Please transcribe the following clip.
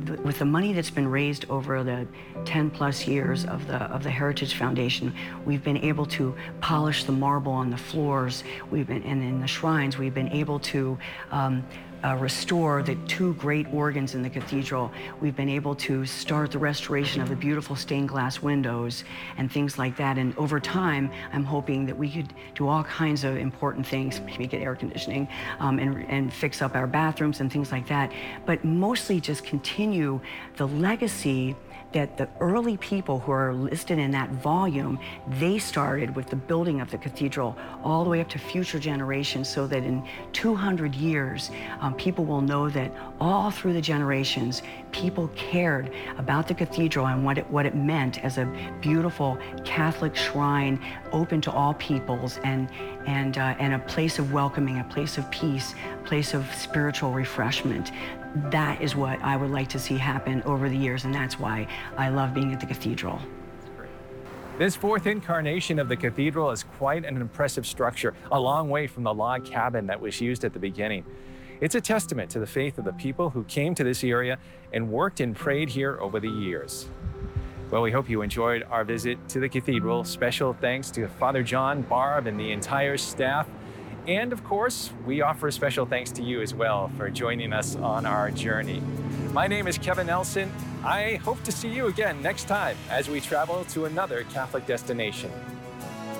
with the money that's been raised over the 10 plus years of the Heritage Foundation, we've been able to polish the marble on the floors. And in the shrines, we've been able to restore the two great organs in the cathedral. We've been able to start the restoration of the beautiful stained glass windows and things like that. And over time, I'm hoping that we could do all kinds of important things, maybe get air conditioning, and fix up our bathrooms and things like that. But mostly just continue the legacy that the early people who are listed in that volume, they started with the building of the cathedral all the way up to future generations, so that in 200 years, people will know that all through the generations, people cared about the cathedral and what it meant as a beautiful Catholic shrine open to all peoples, and a place of welcoming, a place of peace, a place of spiritual refreshment. That is what I would like to see happen over the years, and that's why I love being at the cathedral. This fourth incarnation of the cathedral is quite an impressive structure, a long way from the log cabin that was used at the beginning. It's a testament to the faith of the people who came to this area and worked and prayed here over the years. Well, we hope you enjoyed our visit to the cathedral. Special thanks to Father John, Barb, and the entire staff. And of course, we offer special thanks to you as well for joining us on our journey. My name is Kevin Nelson. I hope to see you again next time as we travel to another Catholic destination.